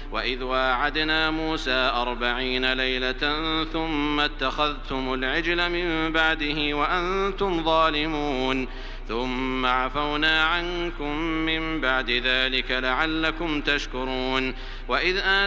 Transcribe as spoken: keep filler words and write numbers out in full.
وإذ واعدنا موسى أربعين ليلة ثم اتخذتم العجل من بعده وأنتم ظالمون ثم عفونا عنكم من بعد ذلك لعلكم تشكرون وإذ